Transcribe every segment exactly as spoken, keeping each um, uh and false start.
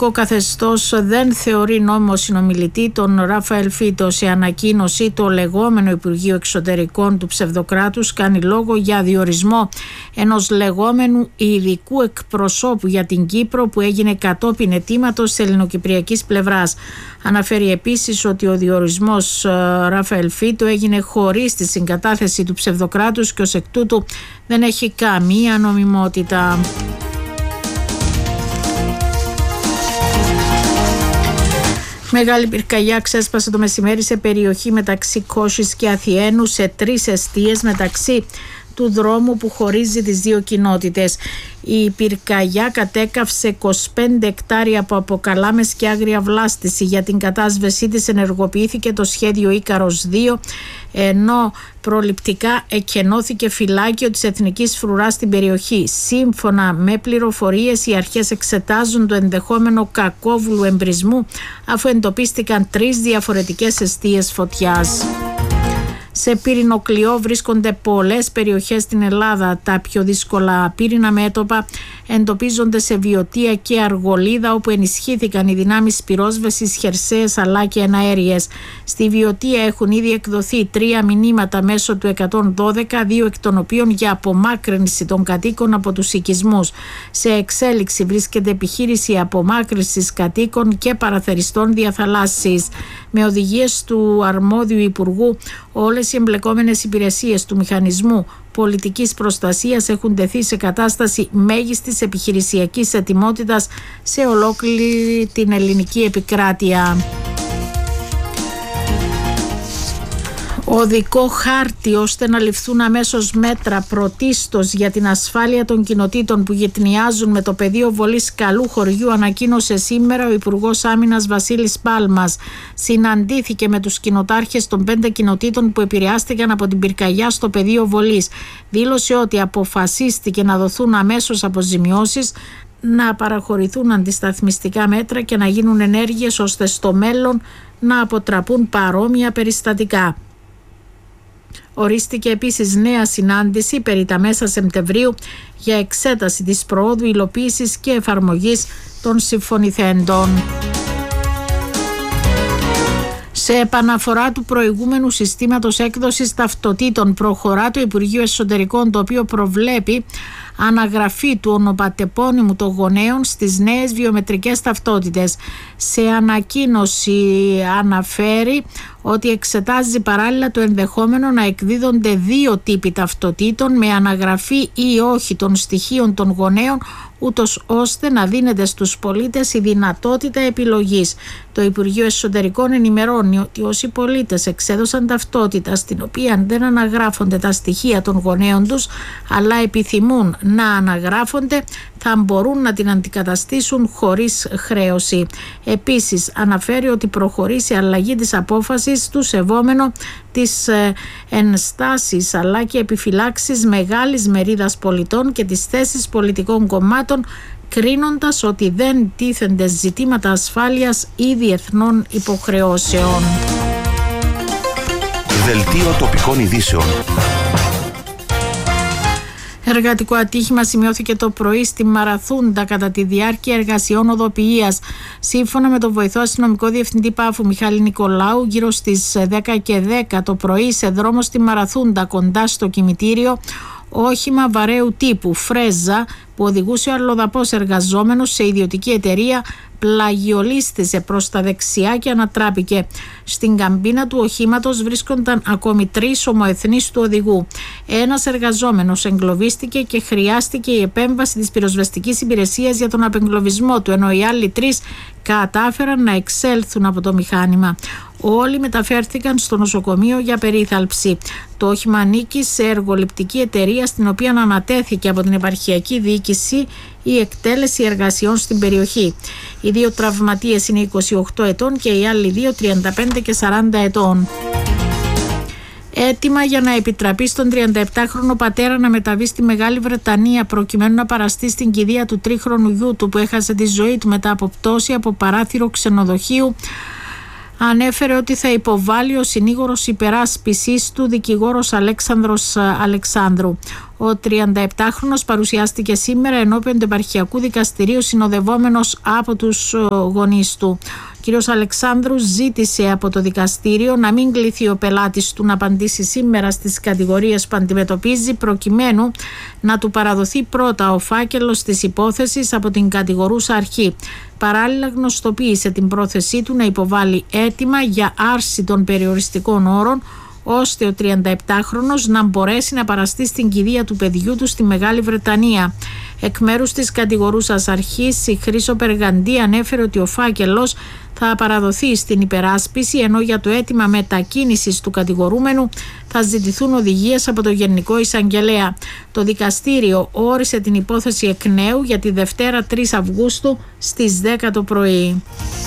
κρατικό καθεστώς δεν θεωρεί νόμιμο συνομιλητή τον Ραφαέλ Φίτο. Σε ανακοίνωση, το λεγόμενο Υπουργείο Εξωτερικών του ψευδοκράτους κάνει λόγο για διορισμό ενός λεγόμενου ειδικού εκπροσώπου για την Κύπρο που έγινε κατόπιν αιτήματος της ελληνοκυπριακής πλευράς. Αναφέρει επίσης ότι ο διορισμός Ραφαέλ Φίτο έγινε χωρίς τη συγκατάθεση του ψευδοκράτους και ως εκ τούτου δεν έχει καμία νομιμότητα. Μεγάλη πυρκαγιά ξέσπασε το μεσημέρι σε περιοχή μεταξύ Κώσης και Αθιένου σε τρεις εστίες μεταξύ του δρόμου που χωρίζει τις δύο κοινότητες. Η πυρκαγιά κατέκαυσε είκοσι πέντε εκτάρια από αποκαλάμες και άγρια βλάστηση. Για την κατάσβεσή της ενεργοποιήθηκε το σχέδιο Ίκαρος δύο, ενώ προληπτικά εκενώθηκε φυλάκιο της Εθνικής Φρουράς στην περιοχή. Σύμφωνα με πληροφορίες, οι αρχές εξετάζουν το ενδεχόμενο κακόβουλου εμπρισμού αφού εντοπίστηκαν τρεις διαφορετικές εστίες φωτιάς. Σε πύρινο κλειό βρίσκονται πολλές περιοχές στην Ελλάδα. Τα πιο δύσκολα πύρινα μέτωπα εντοπίζονται σε Βιωτία και Αργολίδα, όπου ενισχύθηκαν οι δυνάμεις πυρόσβεσης χερσαίες αλλά και εναέριες. Στη Βιωτία έχουν ήδη εκδοθεί τρία μηνύματα μέσω του εκατόν δώδεκα, δύο εκ των οποίων για απομάκρυνση των κατοίκων από τους οικισμούς. Σε εξέλιξη βρίσκεται επιχείρηση απομάκρυνσης κατοίκων και παραθεριστών διαθαλάσσης. Με οδηγίες του αρμόδιου Υπουργού, όλες οι εμπλεκόμενες υπηρεσίες του Μηχανισμού Πολιτικής Προστασίας έχουν τεθεί σε κατάσταση μέγιστης επιχειρησιακής ετοιμότητας σε ολόκληρη την ελληνική επικράτεια. Οδικό χάρτη ώστε να ληφθούν αμέσως μέτρα πρωτίστως για την ασφάλεια των κοινοτήτων που γειτονιάζουν με το πεδίο βολής Καλού Χωριού ανακοίνωσε σήμερα ο Υπουργός Άμυνας Βασίλης Πάλμας. Συναντήθηκε με τους κοινοτάρχες των πέντε κοινοτήτων που επηρεάστηκαν από την πυρκαγιά στο πεδίο βολής. Δήλωσε ότι αποφασίστηκε να δοθούν αμέσως αποζημιώσεις, να παραχωρηθούν αντισταθμιστικά μέτρα και να γίνουν ενέργειες ώστε στο μέλλον να αποτραπούν παρόμοια περιστατικά. Ορίστηκε επίσης νέα συνάντηση περί τα μέσα Σεπτεμβρίου για εξέταση της προόδου υλοποίησης και εφαρμογής των συμφωνηθέντων. Σε επαναφορά του προηγούμενου συστήματος έκδοσης ταυτοτήτων προχωρά το Υπουργείο Εσωτερικών, το οποίο προβλέπει αναγραφή του ονοματεπώνυμου των γονέων στις νέες βιομετρικές ταυτότητες. Σε ανακοίνωση αναφέρει ότι εξετάζει παράλληλα το ενδεχόμενο να εκδίδονται δύο τύποι ταυτοτήτων με αναγραφή ή όχι των στοιχείων των γονέων, ούτως ώστε να δίνεται στους πολίτες η δυνατότητα επιλογής. Το Υπουργείο Εσωτερικών ενημερώνει ότι όσοι πολίτες εξέδωσαν ταυτότητα στην οποία δεν αναγράφονται τα στοιχεία των γονέων τους, αλλά επιθυμούν να αναγράφονται, θα μπορούν να την αντικαταστήσουν χωρίς χρέωση. Επίσης αναφέρει ότι προχωρεί σε αλλαγή της απόφασης του σεβόμενο τις ε, ενστάσεις αλλά και επιφυλάξεις μεγάλης μερίδας πολιτών και τις θέσεις πολιτικών κομμάτων, κρίνοντας ότι δεν τίθενται ζητήματα ασφάλειας ή διεθνών υποχρεώσεων. Δελτίο τοπικών ειδήσεων. Εργατικό ατύχημα σημειώθηκε το πρωί στη Μαραθούντα κατά τη διάρκεια εργασιών οδοποιίας. Σύμφωνα με τον βοηθό αστυνομικό διευθυντή Πάφου Μιχάλη Νικολάου, γύρω στις δέκα και δέκα το πρωί σε δρόμο στη Μαραθούντα κοντά στο κημητήριο, όχημα βαρέου τύπου Φρέζα που οδηγούσε ο αλλοδαπός εργαζόμενος σε ιδιωτική εταιρεία πλαγιολίστησε προς τα δεξιά και ανατράπηκε. Στην καμπίνα του οχήματος βρίσκονταν ακόμη τρεις ομοεθνείς του οδηγού. Ένας εργαζόμενος εγκλωβίστηκε και χρειάστηκε η επέμβαση της πυροσβεστικής υπηρεσίας για τον απεγκλωβισμό του, ενώ οι άλλοι τρεις κατάφεραν να εξέλθουν από το μηχάνημα. Όλοι μεταφέρθηκαν στο νοσοκομείο για περίθαλψη. Το όχημα ανήκει σε εργοληπτική εταιρεία στην οποία ανατέθηκε από την επαρχιακή διοίκηση η εκτέλεση εργασιών στην περιοχή. Οι δύο τραυματίες είναι είκοσι οκτώ ετών και οι άλλοι δύο τριάντα πέντε και σαράντα ετών. Έτοιμα για να επιτραπεί στον τριανταεπτάχρονο πατέρα να μεταβεί στη Μεγάλη Βρετανία προκειμένου να παραστεί στην κηδεία του τρίχρονου γιού του που έχασε τη ζωή του μετά από πτώση από παράθυρο ξενοδοχείου, ανέφερε ότι θα υποβάλει ο συνήγορος υπεράσπισης του, δικηγόρος Αλέξανδρος Αλεξάνδρου. Ο τριανταεπτάχρονος παρουσιάστηκε σήμερα ενώπιον του Επαρχιακού Δικαστηρίου συνοδευόμενος από τους γονείς του. Ο κ. Αλεξάνδρου ζήτησε από το δικαστήριο να μην κληθεί ο πελάτης του να απαντήσει σήμερα στις κατηγορίες που αντιμετωπίζει, προκειμένου να του παραδοθεί πρώτα ο φάκελος της υπόθεσης από την κατηγορούσα αρχή. Παράλληλα γνωστοποίησε την πρόθεσή του να υποβάλει αίτημα για άρση των περιοριστικών όρων, ώστε ο τριανταεπτάχρονος να μπορέσει να παραστεί στην κηδεία του παιδιού του στη Μεγάλη Βρετανία. Εκ μέρους της κατηγορούσας αρχής, η Χρύσο Περγαντή ανέφερε ότι ο φάκελος θα παραδοθεί στην υπεράσπιση, ενώ για το αίτημα μετακίνησης του κατηγορούμενου θα ζητηθούν οδηγίες από το Γενικό Εισαγγελέα. Το δικαστήριο όρισε την υπόθεση εκ νέου για τη Δευτέρα τρεις Αυγούστου στις δέκα το πρωί.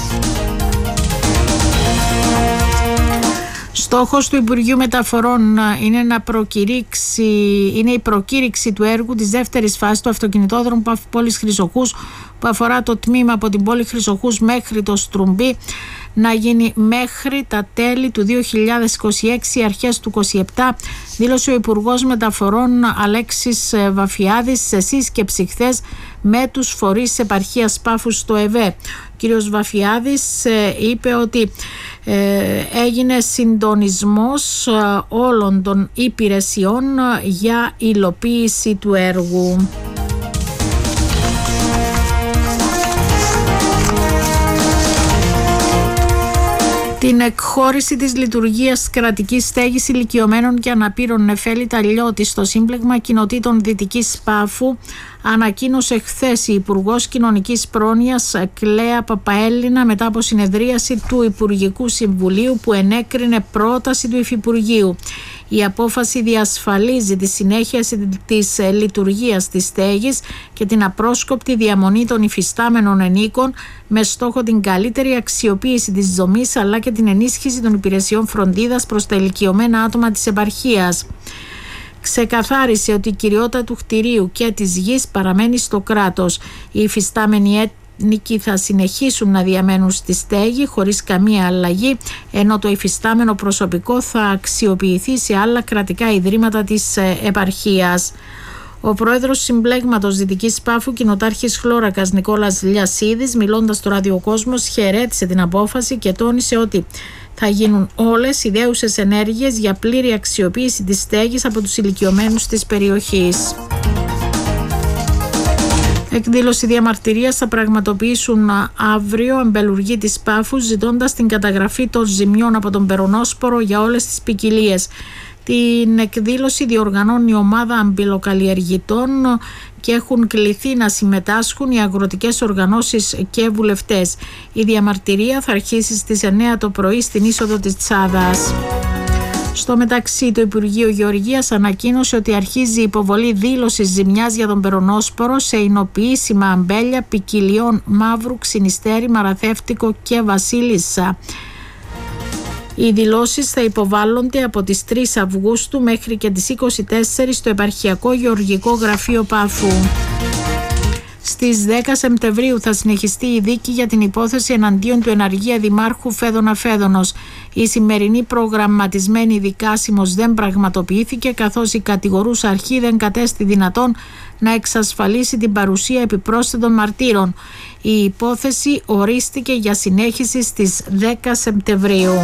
Στόχος του Υπουργείου Μεταφορών είναι, να προκηρύξει, είναι η προκήρυξη του έργου της δεύτερης φάσης του αυτοκινητόδρομου πόλης Χρυσοχούς, που αφορά το τμήμα από την πόλη Χρυσοχούς μέχρι το Στρουμπί, να γίνει μέχρι τα τέλη του δύο χιλιάδες είκοσι έξι, αρχές του είκοσι επτά, δήλωσε ο Υπουργός Μεταφορών Αλέξης Βαφιάδης σε σύσκεψη χθες με τους φορείς της επαρχίας Πάφους στο ΕΒΕ. Ο κύριος Βαφιάδης είπε ότι ε, έγινε συντονισμός όλων των υπηρεσιών για υλοποίηση του έργου. Την εκχώρηση της λειτουργίας κρατικής στέγης ηλικιωμένων και αναπήρων Νεφέλη Ταλιώτη στο Σύμπλεγμα Κοινοτήτων Δυτικής Πάφου ανακοίνωσε χθες η Υπουργός Κοινωνικής Πρόνοιας Κλέα Παπαέλληνα μετά από συνεδρίαση του Υπουργικού Συμβουλίου που ενέκρινε πρόταση του Υφυπουργείου. Η απόφαση διασφαλίζει τη συνέχεια της λειτουργίας της στέγης και την απρόσκοπτη διαμονή των υφιστάμενων ενίκων με στόχο την καλύτερη αξιοποίηση της δομής αλλά και την ενίσχυση των υπηρεσιών φροντίδας προς τα ηλικιωμένα άτομα της επαρχίας. Ξεκαθάρισε ότι η κυριότητα του κτηρίου και της γης παραμένει στο κράτος. Οι υφιστάμενοι ένικοι θα συνεχίσουν να διαμένουν στη στέγη χωρίς καμία αλλαγή, ενώ το υφιστάμενο προσωπικό θα αξιοποιηθεί σε άλλα κρατικά ιδρύματα της επαρχίας. Ο πρόεδρος Συμπλέγματος Δυτικής Πάφου, κοινοτάρχης Χλώρακας Νικόλας Λιασίδης, μιλώντας στο Ραδιοκόσμος, χαιρέτησε την απόφαση και τόνισε ότι θα γίνουν όλες οι δέουσες ενέργειες για πλήρη αξιοποίηση της στέγης από τους ηλικιωμένους της περιοχής. Εκδήλωση διαμαρτυρίας θα πραγματοποιήσουν αύριο αμπελουργοί της Πάφου, ζητώντας την καταγραφή των ζημιών από τον περονόσπορο για όλες τις ποικιλίες. Την εκδήλωση διοργανώνει η ομάδα αμπελοκαλλιεργητών και έχουν κληθεί να συμμετάσχουν οι αγροτικές οργανώσεις και βουλευτές. Η διαμαρτυρία θα αρχίσει στις εννέα το πρωί στην είσοδο της Τσάδας. Στο μεταξύ, το Υπουργείο Γεωργίας ανακοίνωσε ότι αρχίζει η υποβολή δήλωσης ζημιάς για τον περονόσπορο σε εινοποιήσιμα αμπέλια ποικιλιών μαύρου, ξινιστέρι, μαραθεύτικο και βασίλισσα. Οι δηλώσεις θα υποβάλλονται από τις τρεις Αυγούστου μέχρι και τις είκοσι τέσσερις στο Επαρχιακό Γεωργικό Γραφείο Πάφου. Στις δέκα Σεπτεμβρίου θα συνεχιστεί η δίκη για την υπόθεση εναντίον του εναργία Δημάρχου Φέδωνα Φέδωνος. Η σημερινή προγραμματισμένη δικάσιμος δεν πραγματοποιήθηκε, καθώς η κατηγορούσα αρχή δεν κατέστη δυνατόν να εξασφαλίσει την παρουσία επιπρόσθετων μαρτύρων. Η υπόθεση ορίστηκε για συνέχιση στις δέκα Σεπτεμβρίου.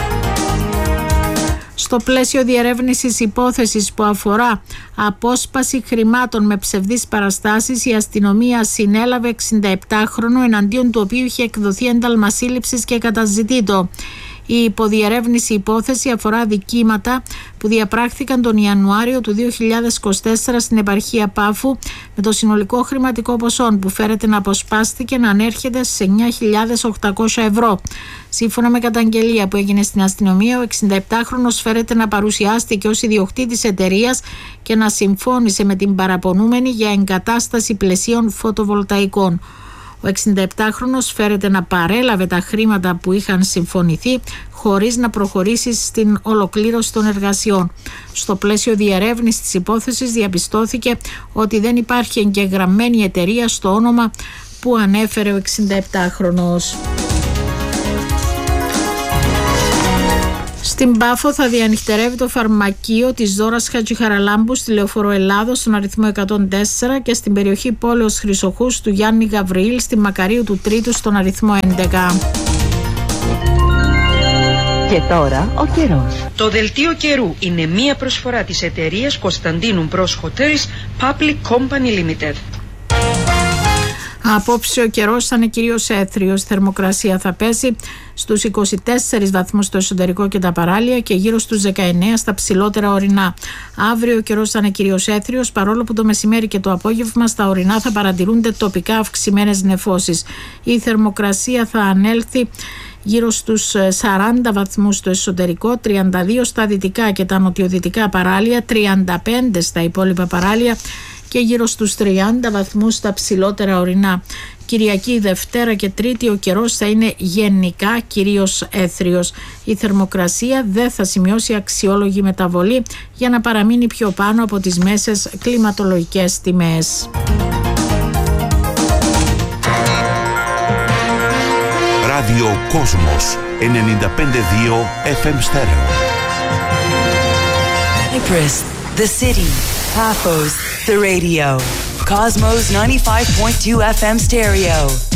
Στο πλαίσιο διερεύνησης υπόθεσης που αφορά απόσπαση χρημάτων με ψευδείς παραστάσεις, η αστυνομία συνέλαβε εξηνταεπτάχρονο εναντίον του οποίου είχε εκδοθεί ένταλμα σύλληψης και καταζητήτο. Η υποδιερεύνηση υπόθεση αφορά δικήματα που διαπράχθηκαν τον Ιανουάριο του δύο χιλιάδες είκοσι τέσσερα στην επαρχία Πάφου, με το συνολικό χρηματικό ποσό που φέρεται να αποσπάστηκε να ανέρχεται σε εννιά χιλιάδες οκτακόσια ευρώ. Σύμφωνα με καταγγελία που έγινε στην αστυνομία, ο εξηνταεπτάχρονος φέρεται να παρουσιάστηκε ως ιδιοκτήτης εταιρείας και να συμφώνησε με την παραπονούμενη για εγκατάσταση πλαισίων φωτοβολταϊκών. Ο εξηνταεπτάχρονος φέρεται να παρέλαβε τα χρήματα που είχαν συμφωνηθεί χωρίς να προχωρήσει στην ολοκλήρωση των εργασιών. Στο πλαίσιο διερεύνησης της υπόθεσης διαπιστώθηκε ότι δεν υπάρχει εγγεγραμμένη εταιρεία στο όνομα που ανέφερε ο εξηνταεπτάχρονος. Στην Πάφο θα διανυχτερεύει το φαρμακείο της Δώρας Χατζηχαραλάμπου στη Λεωφόρο Ελλάδος στον αριθμό εκατόν τέσσερα και στην περιοχή Πόλεως Χρυσοχούς του Γιάννη Γαβριήλ στη Μακαρίου του Τρίτου στον αριθμό έντεκα. Και τώρα ο καιρός. Το δελτίο καιρού είναι μία προσφορά της εταιρείας Κωνσταντίνου Μπρος Hotels Public Company Limited. Απόψε ο καιρός θα είναι κυρίως έθριος. Η θερμοκρασία θα πέσει στους είκοσι τέσσερις βαθμούς στο εσωτερικό και τα παράλια και γύρω στους δεκαεννέα στα ψηλότερα ορεινά. Αύριο ο καιρός θα είναι κυρίως έθριος, παρόλο που το μεσημέρι και το απόγευμα στα ορεινά θα παρατηρούνται τοπικά αυξημένες νεφώσεις. Η θερμοκρασία θα ανέλθει γύρω στους σαράντα βαθμούς στο εσωτερικό, τριάντα δύο στα δυτικά και τα νοτιοδυτικά παράλια, τριάντα πέντε στα υπόλοιπα παράλια και γύρω στους τριάντα βαθμούς στα ψηλότερα ορεινά. Κυριακή, Δευτέρα και Τρίτη ο καιρός θα είναι γενικά κυρίως έθριος. Η θερμοκρασία δεν θα σημειώσει αξιόλογη μεταβολή για να παραμείνει πιο πάνω από τις μέσες κλιματολογικές τιμές. Ράδιο Κόσμος ενενήντα πέντε κόμμα δύο εφ εμ Stereo. Cyprus, the city. Paphos, the radio. Cosmos ninety-five point two F M stereo.